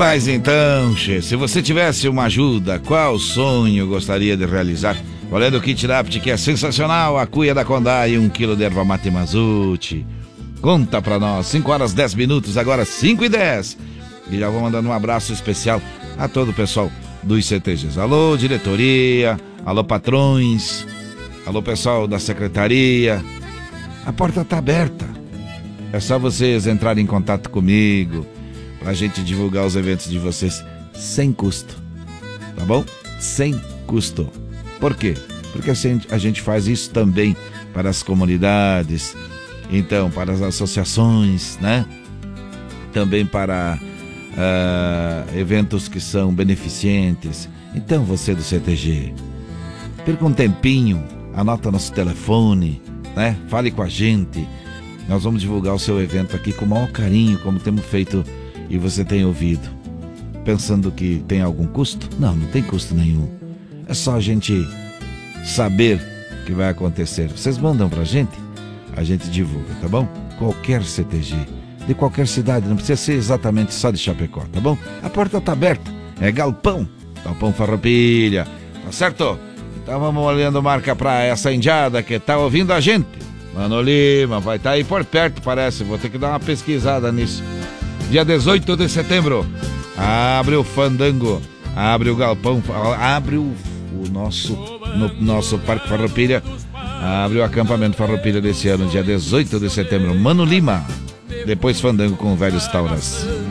Mas então, che, se você tivesse uma ajuda, qual sonho gostaria de realizar? Olhando o kit Dapt, que é sensacional, a cuia da Condá e 1 kg de erva mate Mazuti. Conta pra nós, 5h10, agora 5h10. E já vou mandando um abraço especial a todo o pessoal dos CTGs. Alô, diretoria, alô, patrões, alô, pessoal da secretaria. A porta tá aberta. É só vocês entrarem em contato comigo pra gente divulgar os eventos de vocês sem custo. Tá bom? Sem custo. Por quê? Porque a gente faz isso também para as comunidades, então para as associações, né? Também para eventos que são beneficentes. Então você do CTG, perca um tempinho, anota nosso telefone, né? Fale com a gente. Nós vamos divulgar o seu evento aqui com o maior carinho, como temos feito e você tem ouvido. Pensando que tem algum custo? Não, não tem custo nenhum. É só a gente saber que vai acontecer. Vocês mandam pra gente, a gente divulga, tá bom? Qualquer CTG, de qualquer cidade, não precisa ser exatamente só de Chapecó, tá bom? A porta tá aberta, é Galpão Farroupilha, tá certo? Então vamos olhando marca pra essa indiada que tá ouvindo a gente. Mano Lima, vai estar aí por perto, parece, vou ter que dar uma pesquisada nisso. Dia 18 de setembro, abre o fandango, abre o galpão, abre o nosso Parque Farroupilha, abre o acampamento Farroupilha desse ano, dia 18 de setembro, Mano Lima, depois fandango com o Velhos Tauras.